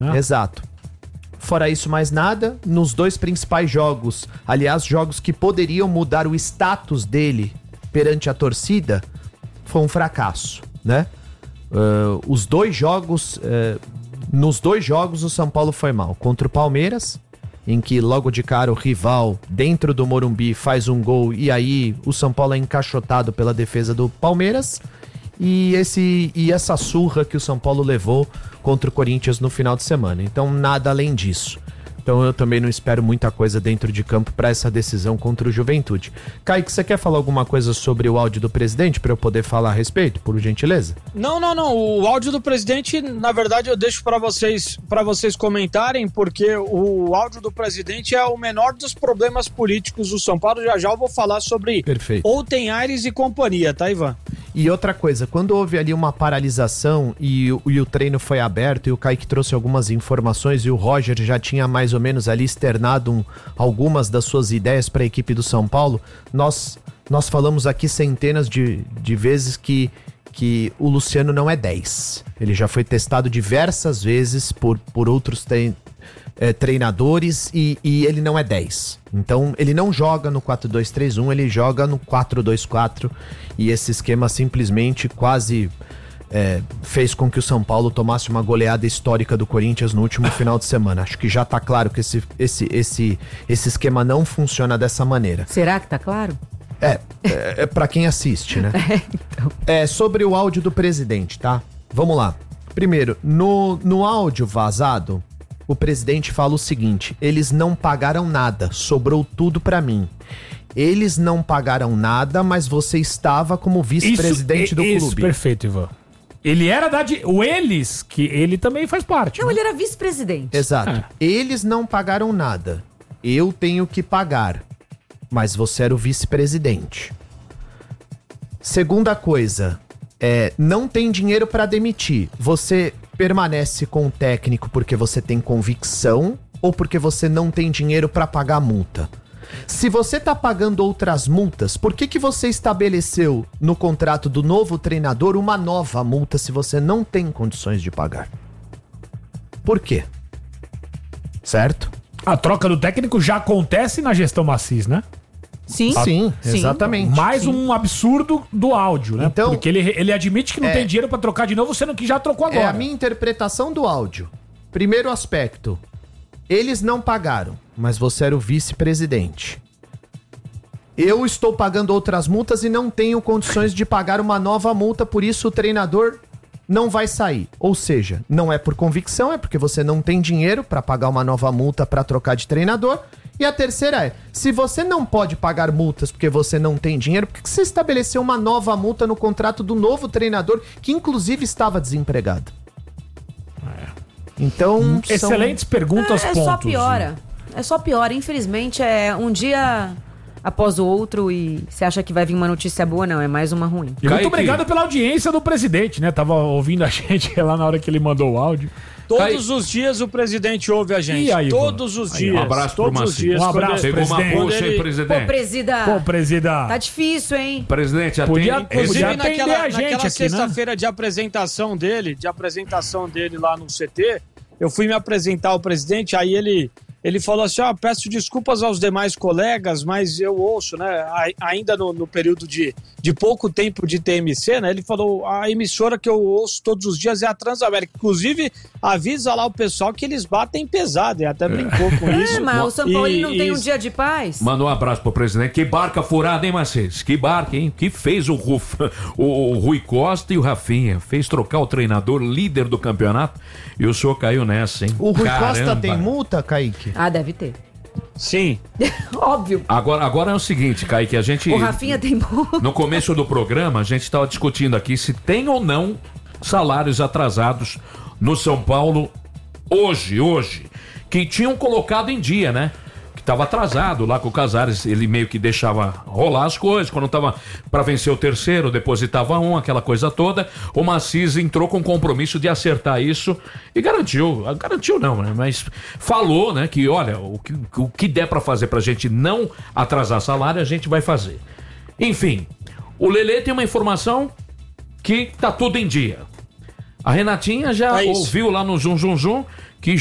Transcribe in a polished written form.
Exato. Fora isso, mais nada. Nos 2 principais jogos, aliás, jogos que poderiam mudar o status dele perante a torcida, foi um fracasso, né? Os 2 jogos, nos 2 jogos o São Paulo foi mal. Contra o Palmeiras, em que logo de cara o rival dentro do Morumbi faz um gol e aí o São Paulo é encaixotado pela defesa do Palmeiras. E essa surra que o São Paulo levou contra o Corinthians no final de semana. Então, nada além disso. Então, eu também não espero muita coisa dentro de campo para essa decisão contra o Juventude. Kaique, você quer falar alguma coisa sobre o áudio do presidente para eu poder falar a respeito, por gentileza? Não. O áudio do presidente, na verdade, eu deixo para vocês comentarem, porque o áudio do presidente é o menor dos problemas políticos do São Paulo. Já eu vou falar sobre Outen Aires e companhia, tá, Ivan? E outra coisa, quando houve ali uma paralisação e o treino foi aberto e o Kaique trouxe algumas informações e o Roger já tinha mais ou menos ali externado algumas das suas ideias para a equipe do São Paulo, nós falamos aqui centenas de vezes que o Luciano não é 10. Ele já foi testado diversas vezes por outros treinadores e ele não é 10. Então ele não joga no 4-2-3-1, ele joga no 4-2-4 e esse esquema simplesmente quase fez com que o São Paulo tomasse uma goleada histórica do Corinthians no último final de semana. Acho que já tá claro que esse esquema não funciona dessa maneira. Será que tá claro? É pra quem assiste, né? Então. Sobre o áudio do presidente, tá? Vamos lá. Primeiro, no áudio vazado, o presidente fala o seguinte: eles não pagaram nada, sobrou tudo pra mim. Eles não pagaram nada, mas você estava como vice-presidente do clube. Isso, perfeito, Ivan. Ele era o eles, que ele também faz parte. Não, né? ele era vice-presidente. Exato. Eles não pagaram nada. Eu tenho que pagar. Mas você era o vice-presidente. Segunda coisa, não tem dinheiro pra demitir. Você permanece com o técnico porque você tem convicção ou porque você não tem dinheiro pra pagar a multa? Se você tá pagando outras multas, por que você estabeleceu no contrato do novo treinador uma nova multa se você não tem condições de pagar? Por quê? Certo? A troca do técnico já acontece na gestão Macis, né? Sim, exatamente. Mais um absurdo do áudio, né? Então, porque ele admite que não tem dinheiro pra trocar de novo, sendo que já trocou agora. É a minha interpretação do áudio. Primeiro aspecto, eles não pagaram, mas você era o vice-presidente. Eu estou pagando outras multas e não tenho condições de pagar uma nova multa, por isso o treinador não vai sair. Ou seja, não é por convicção, é porque você não tem dinheiro para pagar uma nova multa para trocar de treinador. E a terceira é, se você não pode pagar multas porque você não tem dinheiro, por que você estabeleceu uma nova multa no contrato do novo treinador, que inclusive estava desempregado? Então, excelentes perguntas, pontos. É só piora. Infelizmente, é um dia após o outro e você acha que vai vir uma notícia boa, não, é mais uma ruim. E muito obrigado pela audiência do presidente, né? Tava ouvindo a gente lá na hora que ele mandou o áudio. Todos os dias o presidente ouve a gente. E aí, todos os dias. Um abraço pro Maci. Um abraço, Pegou uma presidente. bucha aí, presidente. Pô, presida. Tá difícil, hein? Presidente, Podia Inclusive, atender a gente naquela aqui, sexta-feira de apresentação dele lá no CT, eu fui me apresentar ao presidente, aí ele falou assim, peço desculpas aos demais colegas, mas eu ouço, né, ainda no período de pouco tempo de TMC, né, ele falou, a emissora que eu ouço todos os dias é a Transamérica, inclusive avisa lá o pessoal que eles batem pesado, e até brincou com isso. Mas o São Paulo não tem um dia de paz? Mandou um abraço pro presidente, que barca furada, hein, Macis? Que barca, hein? Que fez o Rui Costa e o Rafinha, fez trocar o treinador líder do campeonato, e o senhor caiu nessa, hein? O Rui Costa tem multa, Kaique? Ah, deve ter. Sim. Óbvio. Agora é o seguinte, Kaique, a gente... O Rafinha tem multa. No começo do programa, a gente estava discutindo aqui se tem ou não salários atrasados no São Paulo hoje, que tinham colocado em dia, né? Que tava atrasado lá com o Casares, ele meio que deixava rolar as coisas, quando tava para vencer o terceiro, depositava aquela coisa toda. O Macis entrou com o compromisso de acertar isso e garantiu não, né? Mas falou, né, que olha, o que der para fazer pra gente não atrasar salário, a gente vai fazer. Enfim, o Lelê tem uma informação que tá tudo em dia. A Renatinha já ouviu lá no Zum Zum Zum